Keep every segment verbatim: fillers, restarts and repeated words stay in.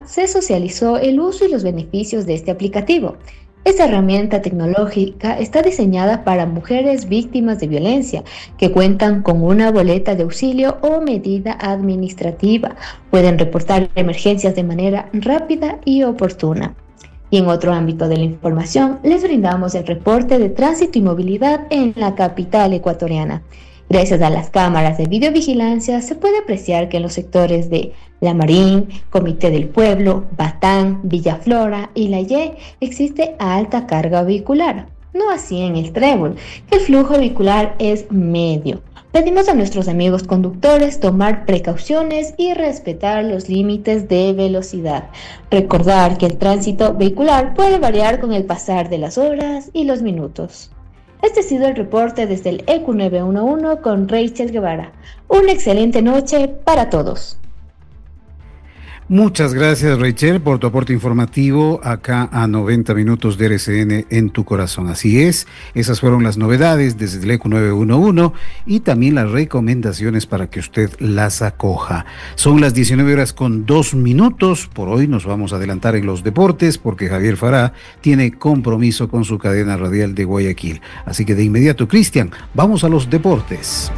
se socializó el uso y los beneficios de este aplicativo. Esta herramienta tecnológica está diseñada para mujeres víctimas de violencia que cuentan con una boleta de auxilio o medida administrativa. Pueden reportar emergencias de manera rápida y oportuna. Y en otro ámbito de la información, les brindamos el reporte de tránsito y movilidad en la capital ecuatoriana. Gracias a las cámaras de videovigilancia se puede apreciar que en los sectores de La Marín, Comité del Pueblo, Batán, Villaflora y La Ye existe alta carga vehicular. No así en el Trébol, que el flujo vehicular es medio. Pedimos a nuestros amigos conductores tomar precauciones y respetar los límites de velocidad. Recordar que el tránsito vehicular puede variar con el pasar de las horas y los minutos. Este ha sido el reporte desde el E Q nueve uno uno con Rachel Guevara. Una excelente noche para todos. Muchas gracias, Rachel, por tu aporte informativo acá a noventa minutos de R C N en tu corazón. Así es, esas fueron las novedades desde el E Q nueve uno uno y también las recomendaciones para que usted las acoja. Son las diecinueve horas con dos minutos. Por hoy nos vamos a adelantar en los deportes porque Javier Farah tiene compromiso con su cadena radial de Guayaquil. Así que de inmediato, Cristian, vamos a los deportes.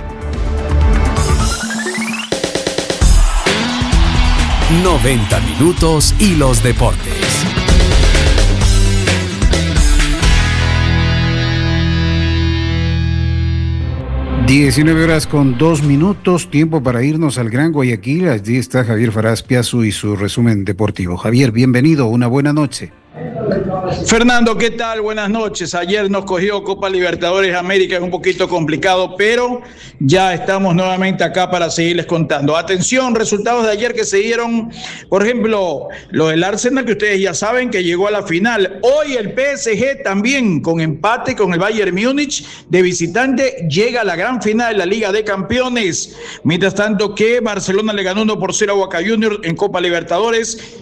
noventa minutos y los deportes. diecinueve horas con dos minutos, tiempo para irnos al Gran Guayaquil. Allí está Javier Farah Piazu y su resumen deportivo. Javier, bienvenido, una buena noche. Fernando, ¿qué tal? Buenas noches. Ayer nos cogió Copa Libertadores América, es un poquito complicado, pero ya estamos nuevamente acá para seguirles contando. Atención, resultados de ayer que se dieron, por ejemplo, lo del Arsenal, que ustedes ya saben que llegó a la final. Hoy el P S G también, con empate con el Bayern Múnich de visitante, llega a la gran final de la Liga de Campeones. Mientras tanto que Barcelona le ganó uno por cero a Boca Juniors en Copa Libertadores.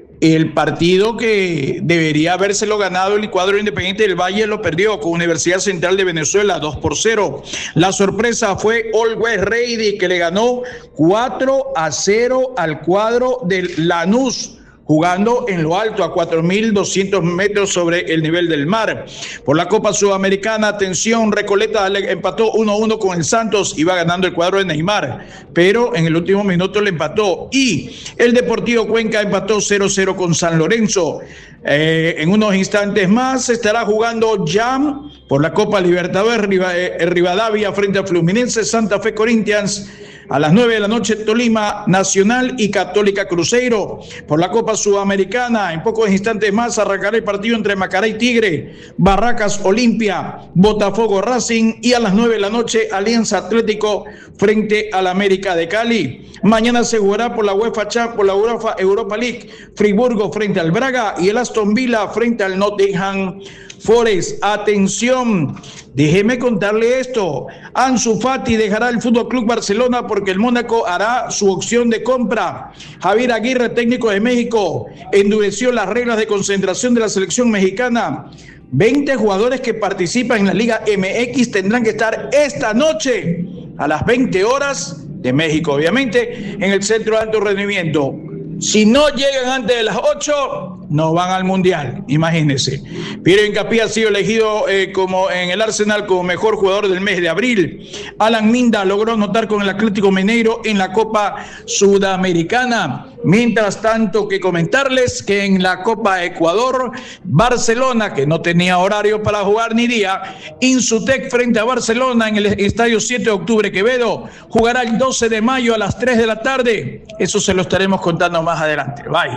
El partido que debería habérselo ganado el cuadro Independiente del Valle lo perdió con Universidad Central de Venezuela dos por cero. La sorpresa fue Always Ready, que le ganó cuatro a cero al cuadro del Lanús, jugando en lo alto a cuatro mil doscientos metros sobre el nivel del mar. Por la Copa Sudamericana, atención, Recoleta le empató uno a uno con el Santos, iba ganando el cuadro de Neymar, pero en el último minuto le empató. Y el Deportivo Cuenca empató cero a cero con San Lorenzo. Eh, en unos instantes más se estará jugando Jam por la Copa Libertadores, Rivadavia frente a Fluminense, Santa Fe Corinthians. A las nueve de la noche, Tolima, Nacional y Católica Cruzeiro. Por la Copa Sudamericana, en pocos instantes más arrancará el partido entre Macará y Tigre, Barracas Olimpia, Botafogo Racing y a las nueve de la noche, Alianza Atlético frente al América de Cali. Mañana se jugará por la UEFA Champions, por la UEFA Europa League, Friburgo frente al Braga y el Aston Villa frente al Nottingham Forest. Atención, déjeme contarle esto. Ansu Fati dejará el Fútbol Club Barcelona porque el Mónaco hará su opción de compra. Javier Aguirre, técnico de México, endureció las reglas de concentración de la selección mexicana. veinte jugadores que participan en la Liga M X tendrán que estar esta noche a las veinte horas de México, obviamente, en el Centro de Alto Rendimiento. Si no llegan antes de las ocho, no van al Mundial, imagínense. Piero Hincapié ha sido elegido eh, como en el Arsenal como mejor jugador del mes de abril. Alan Minda logró anotar con el Atlético Mineiro en la Copa Sudamericana. Mientras tanto, que comentarles que en la Copa Ecuador, Barcelona, que no tenía horario para jugar ni día, Insutec frente a Barcelona en el Estadio siete de octubre Quevedo, jugará el doce de mayo a las tres de la tarde. Eso se lo estaremos contando más adelante. Bye.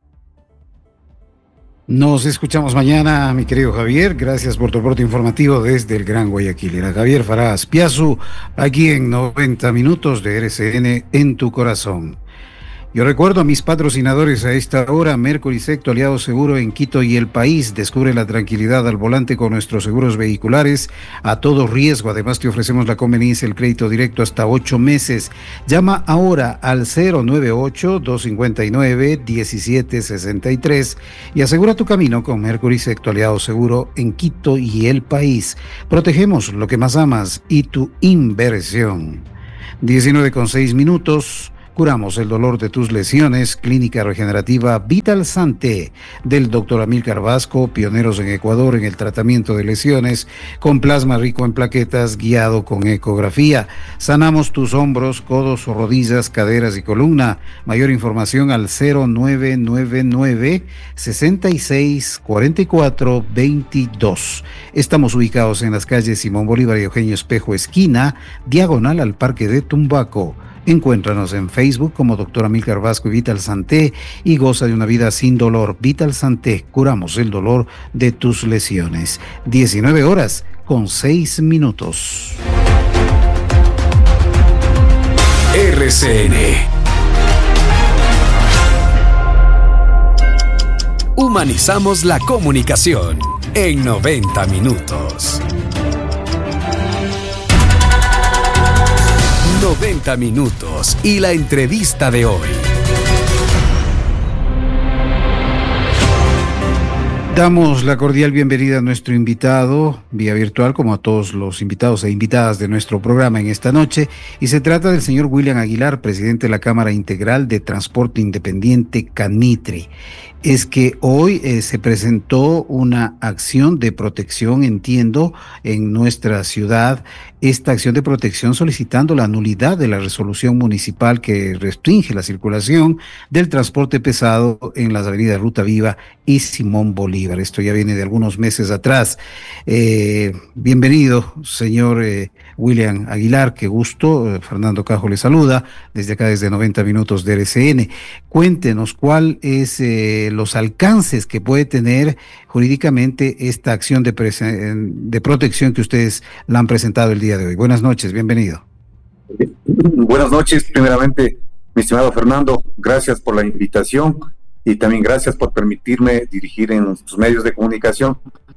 Nos escuchamos mañana, mi querido Javier. Gracias por tu aporte informativo desde el Gran Guayaquil. Era Javier Farah Piazu, aquí en noventa minutos de R C N en tu corazón. Yo recuerdo a mis patrocinadores a esta hora: Mercury Secto, aliado seguro en Quito y el país. Descubre la tranquilidad al volante con nuestros seguros vehiculares a todo riesgo. Además, te ofrecemos la conveniencia del crédito directo hasta ocho meses. Llama ahora al cero nueve ocho, dos cinco nueve, uno siete seis tres y asegura tu camino con Mercury Secto, aliado seguro en Quito y el país. Protegemos lo que más amas y tu inversión. diecinueve con seis minutos. Curamos el dolor de tus lesiones. Clínica Regenerativa Vital Santé del doctor Amílcar Vasco, pioneros en Ecuador en el tratamiento de lesiones con plasma rico en plaquetas guiado con ecografía. Sanamos tus hombros, codos, rodillas, caderas y columna. Mayor información al cero nueve nueve nueve, sesenta y seis, cuarenta y cuatro, veintidós. Estamos ubicados en las calles Simón Bolívar y Eugenio Espejo, esquina, diagonal al Parque de Tumbaco. Encuéntranos en Facebook como doctor Amílcar Vasco y Vital Santé y goza de una vida sin dolor. Vital Santé, curamos el dolor de tus lesiones. diecinueve horas con seis minutos. R C N. Humanizamos la comunicación en noventa minutos. noventa minutos y la entrevista de hoy. Damos la cordial bienvenida a nuestro invitado vía virtual, como a todos los invitados e invitadas de nuestro programa en esta noche, y se trata del señor William Aguilar, presidente de la Cámara Integral de Transporte Independiente CANITRI. Es que hoy eh, se presentó una acción de protección, entiendo, en nuestra ciudad, esta acción de protección solicitando la nulidad de la resolución municipal que restringe la circulación del transporte pesado en las avenidas Ruta Viva y Simón Bolívar. Esto ya viene de algunos meses atrás. Eh, bienvenido, señor eh, William Aguilar, qué gusto. Eh, Fernando Cajo le saluda desde acá, desde noventa minutos de R C N. Cuéntenos cuál es eh, los alcances que puede tener jurídicamente esta acción de, de protección que ustedes la han presentado el día de hoy. Buenas noches, bienvenido. Buenas noches, primeramente, mi estimado Fernando, gracias por la invitación y también gracias por permitirme dirigir en tus medios de comunicación.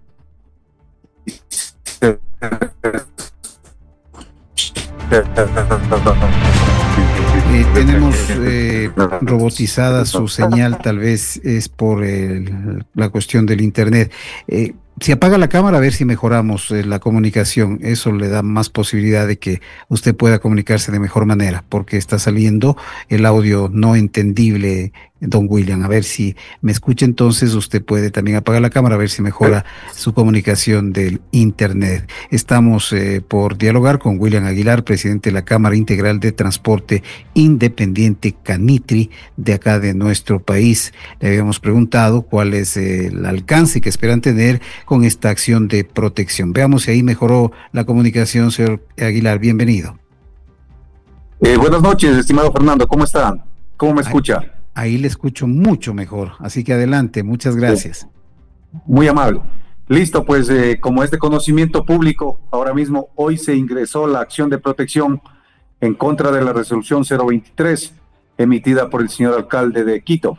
Eh, tenemos eh, robotizada su señal, tal vez es por el, la cuestión del internet. Eh, si apaga la cámara, a ver si mejoramos eh, la comunicación. Eso le da más posibilidad de que usted pueda comunicarse de mejor manera, porque está saliendo el audio no entendible, don William. A ver si me escucha, entonces usted puede también apagar la cámara, a ver si mejora su comunicación del internet. Estamos eh, por dialogar con William Aguilar, presidente de la Cámara Integral de Transporte Independiente CANITRI de acá de nuestro país. Le habíamos preguntado cuál es eh, el alcance que esperan tener con esta acción de protección. Veamos si ahí mejoró la comunicación, señor Aguilar. Bienvenido. Eh, buenas noches, estimado Fernando. ¿Cómo están? ¿Cómo me escucha? Ahí, ahí le escucho mucho mejor. Así que adelante. Muchas gracias. Sí. Muy amable. Listo, pues eh, como es de conocimiento público, ahora mismo hoy se ingresó la acción de protección en contra de la resolución cero veintitrés emitida por el señor alcalde de Quito.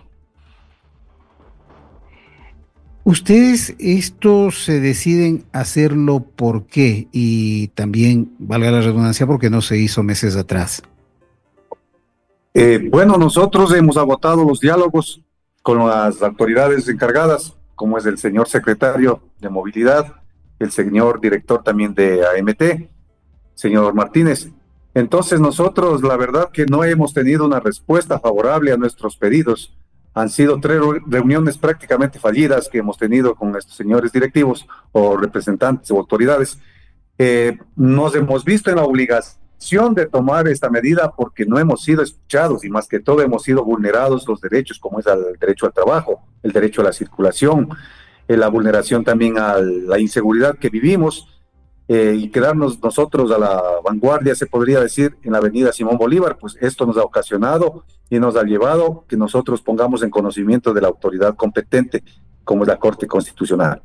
Ustedes esto se deciden hacerlo ¿por qué? Y también, valga la redundancia, porque no se hizo meses atrás. Eh, bueno, nosotros hemos agotado los diálogos con las autoridades encargadas, como es el señor secretario de Movilidad, el señor director también de A M T, señor Martínez. Entonces nosotros, la verdad que no hemos tenido una respuesta favorable a nuestros pedidos. Han sido tres reuniones prácticamente fallidas que hemos tenido con estos señores directivos o representantes o autoridades. Eh, nos hemos visto en la obligación de tomar esta medida porque no hemos sido escuchados y más que todo hemos sido vulnerados los derechos, como es el derecho al trabajo, el derecho a la circulación, eh, la vulneración también a la inseguridad que vivimos. Eh, y quedarnos nosotros a la vanguardia, se podría decir, en la avenida Simón Bolívar, pues esto nos ha ocasionado y nos ha llevado que nosotros pongamos en conocimiento de la autoridad competente, como es la Corte Constitucional.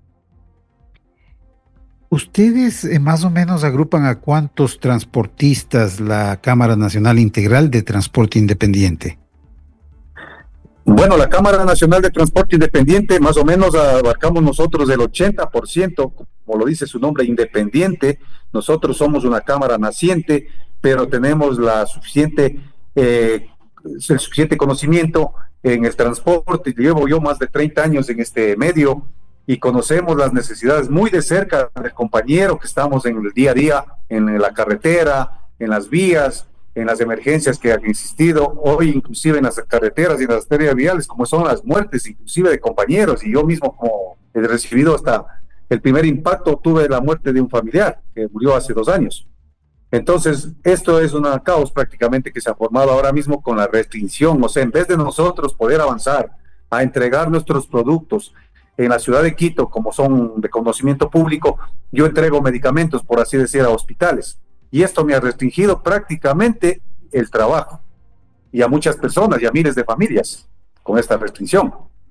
¿Ustedes eh, más o menos agrupan a cuántos transportistas la Cámara Nacional Integral de Transporte Independiente? Bueno, la Cámara Nacional de Transporte Independiente, más o menos abarcamos nosotros el ochenta por ciento, como lo dice su nombre, independiente. Nosotros somos una cámara naciente, pero tenemos la suficiente, eh, el suficiente conocimiento en el transporte. Llevo yo más de treinta años en este medio y conocemos las necesidades muy de cerca del compañero que estamos en el día a día, en la carretera, en las vías, en las emergencias que han existido hoy, inclusive en las carreteras y en las arterias viales, como son las muertes, inclusive de compañeros, y yo mismo como he recibido hasta el primer impacto, tuve la muerte de un familiar que murió hace dos años. Entonces, esto es un caos prácticamente que se ha formado ahora mismo con la restricción. O sea, en vez de nosotros poder avanzar a entregar nuestros productos en la ciudad de Quito, como son de conocimiento público, yo entrego medicamentos, por así decir, a hospitales. Y esto me ha restringido prácticamente el trabajo. Y a muchas personas y a miles de familias con esta restricción.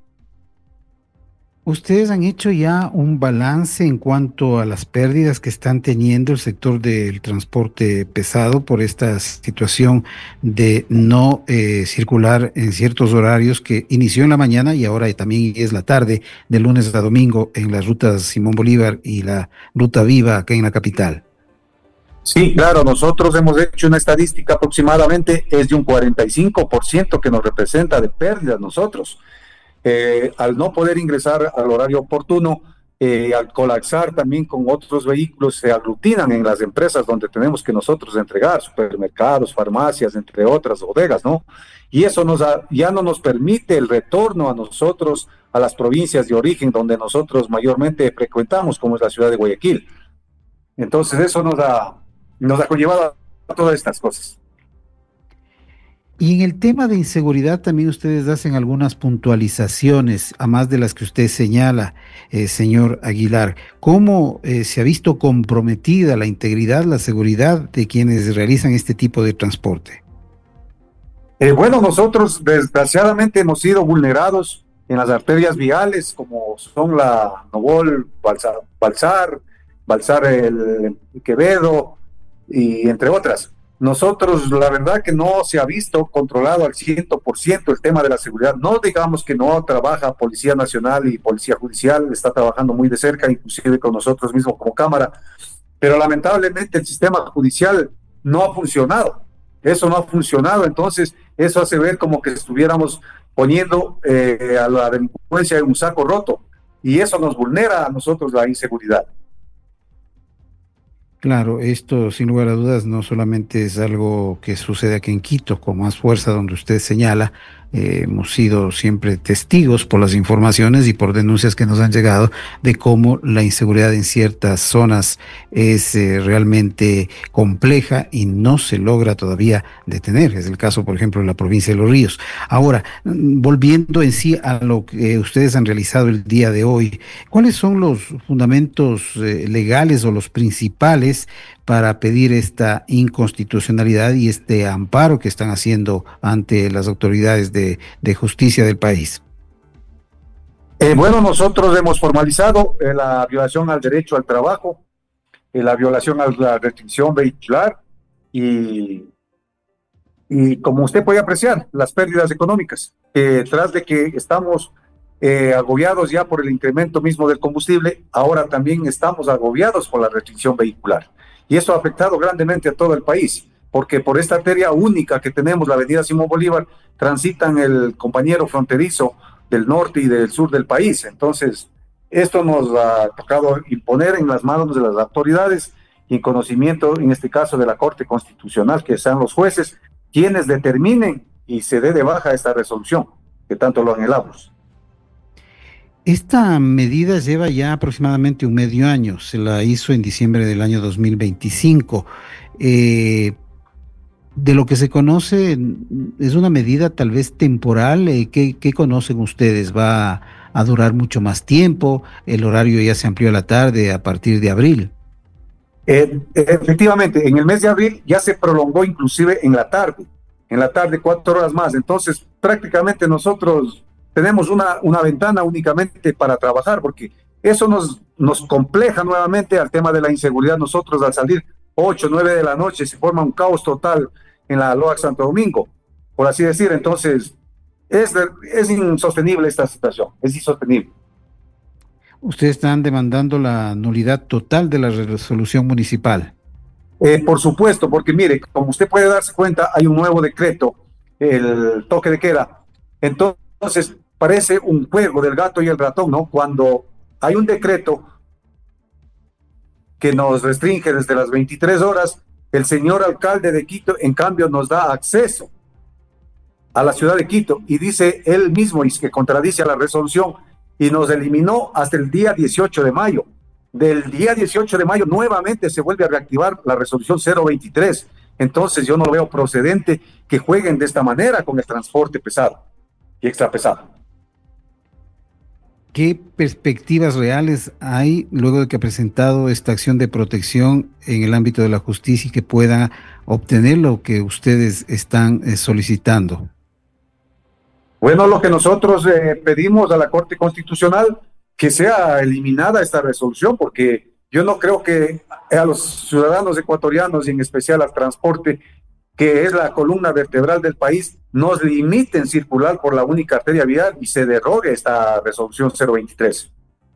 ¿Ustedes han hecho ya un balance en cuanto a las pérdidas que están teniendo el sector del transporte pesado por esta situación de no eh, circular en ciertos horarios que inició en la mañana y ahora también es la tarde, de lunes a domingo, en las rutas Simón Bolívar y la Ruta Viva acá en la capital? Sí, claro, nosotros hemos hecho una estadística aproximadamente, es de un cuarenta y cinco por ciento que nos representa de pérdidas nosotros. Eh, al no poder ingresar al horario oportuno, eh, al colapsar también con otros vehículos, se aglutinan en las empresas donde tenemos que nosotros entregar, supermercados, farmacias, entre otras bodegas, ¿no? Y eso nos ha, ya no nos permite el retorno a nosotros, a las provincias de origen donde nosotros mayormente frecuentamos, como es la ciudad de Guayaquil. Entonces eso nos ha, nos ha conllevado a todas estas cosas. Y en el tema de inseguridad también ustedes hacen algunas puntualizaciones, a más de las que usted señala, eh, señor Aguilar. ¿Cómo eh, se ha visto comprometida la integridad, la seguridad de quienes realizan este tipo de transporte? Eh, bueno, nosotros desgraciadamente hemos sido vulnerados en las arterias viales, como son la Nobol, Balsar, Balsar, Balsar el Quevedo, y entre otras. Nosotros, la verdad que no se ha visto controlado al cien por ciento el tema de la seguridad. No digamos que no trabaja Policía Nacional y Policía Judicial, está trabajando muy de cerca, inclusive con nosotros mismos como Cámara, pero lamentablemente el sistema judicial no ha funcionado. Eso no ha funcionado, entonces eso hace ver como que estuviéramos poniendo eh, a la delincuencia en un saco roto, y eso nos vulnera a nosotros la inseguridad. Claro, esto sin lugar a dudas no solamente es algo que sucede aquí en Quito con más fuerza, donde usted señala. Eh, hemos sido siempre testigos por las informaciones y por denuncias que nos han llegado de cómo la inseguridad en ciertas zonas es eh, realmente compleja y no se logra todavía detener. Es el caso, por ejemplo, de la provincia de Los Ríos. Ahora, volviendo en sí a lo que ustedes han realizado el día de hoy, ¿cuáles son los fundamentos eh, legales o los principales para pedir esta inconstitucionalidad y este amparo que están haciendo ante las autoridades de, de justicia del país? Eh, bueno, nosotros hemos formalizado eh, la violación al derecho al trabajo, eh, la violación a la restricción vehicular y, y como usted puede apreciar, las pérdidas económicas. Eh, tras de que estamos eh, agobiados ya por el incremento mismo del combustible, ahora también estamos agobiados por la restricción vehicular. Y eso ha afectado grandemente a todo el país, porque por esta arteria única que tenemos, la avenida Simón Bolívar, transitan el compañero fronterizo del norte y del sur del país. Entonces, esto nos ha tocado imponer en las manos de las autoridades y en conocimiento, en este caso, de la Corte Constitucional, que sean los jueces quienes determinen y se dé de baja esta resolución, que tanto lo anhelamos. Esta medida lleva ya aproximadamente un medio año, se la hizo en diciembre del año dos mil veinticinco. Eh, de lo que se conoce, es una medida tal vez temporal. Eh, ¿qué, ¿Qué conocen ustedes? ¿Va a durar mucho más tiempo? ¿El horario ya se amplió a la tarde a partir de abril? Eh, efectivamente, en el mes de abril ya se prolongó inclusive en la tarde, en la tarde cuatro horas más. Entonces, prácticamente nosotros tenemos una, una ventana únicamente para trabajar, porque eso nos, nos compleja nuevamente al tema de la inseguridad. Nosotros al salir ocho, nueve de la noche se forma un caos total en la Loa Santo Domingo, por así decir. Entonces es, es insostenible esta situación, es insostenible. Ustedes están demandando la nulidad total de la resolución municipal. Eh, por supuesto, porque mire, como usted puede darse cuenta, hay un nuevo decreto, el toque de queda. Entonces parece un juego del gato y el ratón, ¿no? Cuando hay un decreto que nos restringe desde las veintitrés horas El señor alcalde de Quito, en cambio, nos da acceso a la ciudad de Quito y dice él mismo, y que contradice a la resolución, y nos eliminó hasta el día dieciocho de mayo. Del día dieciocho de mayo nuevamente se vuelve a reactivar la resolución cero veintitrés. Entonces yo no veo procedente que jueguen de esta manera con el transporte pesado y extra pesado. ¿Qué perspectivas reales hay luego de que ha presentado esta acción de protección en el ámbito de la justicia y que pueda obtener lo que ustedes están eh, solicitando? Bueno, lo que nosotros eh, pedimos a la Corte Constitucional, que sea eliminada esta resolución, porque yo no creo que a los ciudadanos ecuatorianos y en especial al transporte, que es la columna vertebral del país, nos limiten circular por la única arteria vial y se derogue esta resolución cero veintitrés.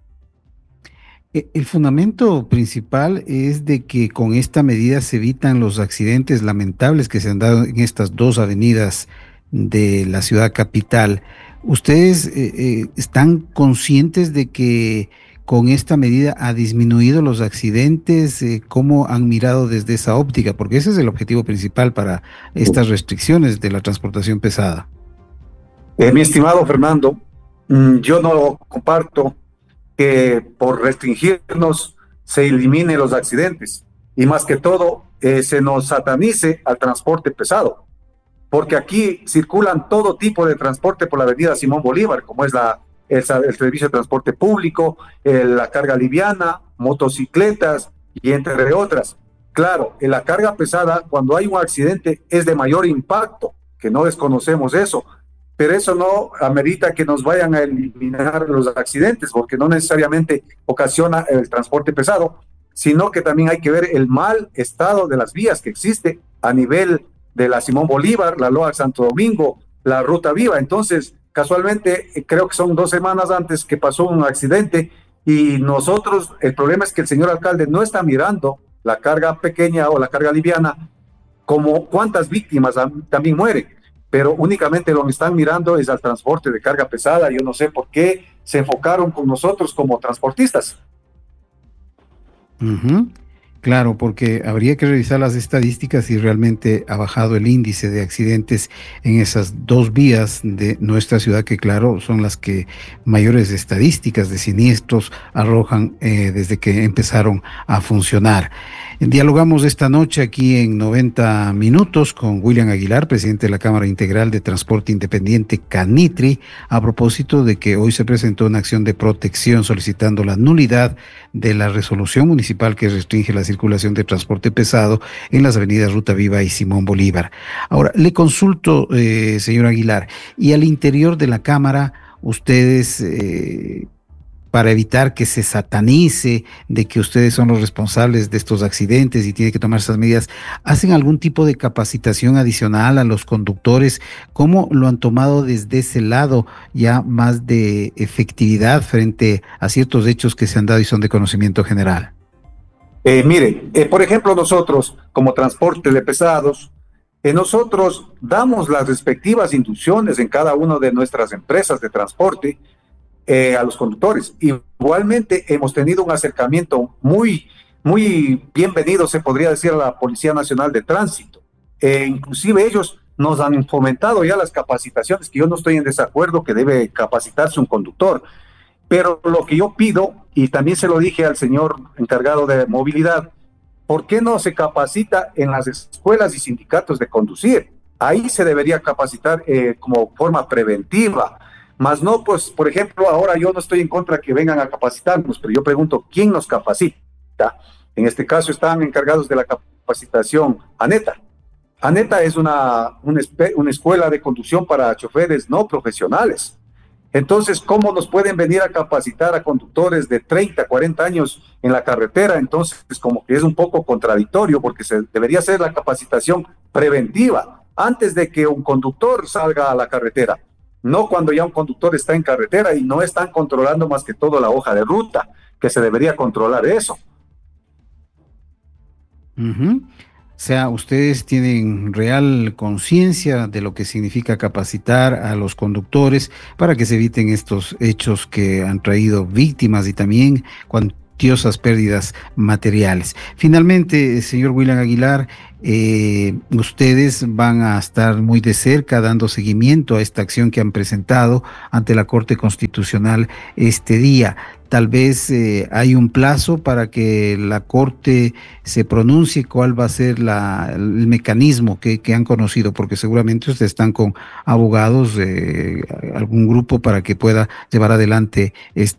El fundamento principal es de que con esta medida se evitan los accidentes lamentables que se han dado en estas dos avenidas de la ciudad capital. ¿Ustedes eh, eh, están conscientes de que con esta medida ha disminuido los accidentes? Eh, ¿Cómo han mirado desde esa óptica? Porque ese es el objetivo principal para estas restricciones de la transportación pesada. Eh, mi estimado Fernando, yo no comparto que por restringirnos se eliminen los accidentes y más que todo eh, se nos satanice al transporte pesado, porque aquí circulan todo tipo de transporte por la avenida Simón Bolívar, como es la, el, el servicio de transporte público, el, la carga liviana, motocicletas y entre otras. Claro, en la carga pesada, cuando hay un accidente, es de mayor impacto, que no desconocemos eso, pero eso no amerita que nos vayan a eliminar los accidentes, porque no necesariamente ocasiona el transporte pesado, sino que también hay que ver el mal estado de las vías que existe a nivel de la Simón Bolívar, la Loa Santo Domingo, la Ruta Viva. Entonces, casualmente, creo que son dos semanas antes que pasó un accidente y nosotros, el problema es que el señor alcalde no está mirando la carga pequeña o la carga liviana como cuántas víctimas también mueren, pero únicamente lo que están mirando es al transporte de carga pesada. Yo no sé por qué se enfocaron con nosotros como transportistas. Uh-huh. Claro, porque habría que revisar las estadísticas y realmente ha bajado el índice de accidentes en esas dos vías de nuestra ciudad, que claro, son las que mayores estadísticas de siniestros arrojan eh, desde que empezaron a funcionar. Dialogamos esta noche aquí en noventa minutos con William Aguilar, presidente de la Cámara Integral de Transporte Independiente CANITRI, a propósito de que hoy se presentó una acción de protección solicitando la nulidad de la resolución municipal que restringe la circulación de transporte pesado en las avenidas Ruta Viva y Simón Bolívar. Ahora, le consulto, eh, señor Aguilar, y al interior de la Cámara, ustedes... Eh, para evitar que se satanice de que ustedes son los responsables de estos accidentes y tienen que tomar esas medidas, ¿hacen algún tipo de capacitación adicional a los conductores? ¿Cómo lo han tomado desde ese lado ya más de efectividad frente a ciertos hechos que se han dado y son de conocimiento general? Eh, mire, eh, por ejemplo, nosotros como transporte de pesados, eh, nosotros damos las respectivas inducciones en cada una de nuestras empresas de transporte, Eh, a los conductores. Igualmente hemos tenido un acercamiento muy, muy bienvenido, se podría decir, a la Policía Nacional de Tránsito. Eh, inclusive ellos nos han fomentado ya las capacitaciones, que yo no estoy en desacuerdo que debe capacitarse un conductor, pero lo que yo pido, y también se lo dije al señor encargado de movilidad, ¿por qué no se capacita en las escuelas y sindicatos de conducir? Ahí se debería capacitar eh, como forma preventiva. Más no, pues, por ejemplo, ahora yo no estoy en contra que vengan a capacitarnos, pero yo pregunto, ¿quién nos capacita? En este caso están encargados de la capacitación ANETA. ANETA es una, una, una escuela de conducción para choferes no profesionales. Entonces, ¿cómo nos pueden venir a capacitar a conductores de treinta, cuarenta años en la carretera? Entonces, como que es un poco contradictorio, porque se debería hacer la capacitación preventiva antes de que un conductor salga a la carretera. No cuando ya un conductor está en carretera y no están controlando más que todo la hoja de ruta, que se debería controlar eso. Uh-huh. O sea, ustedes tienen real conciencia de lo que significa capacitar a los conductores para que se eviten estos hechos que han traído víctimas y también cuando cuantiosas pérdidas materiales. Finalmente, señor William Aguilar, eh, ustedes van a estar muy de cerca dando seguimiento a esta acción que han presentado ante la Corte Constitucional este día. Tal vez eh, hay un plazo para que la Corte se pronuncie cuál va a ser la, el mecanismo que, que han conocido, porque seguramente ustedes están con abogados, eh, algún grupo para que pueda llevar adelante este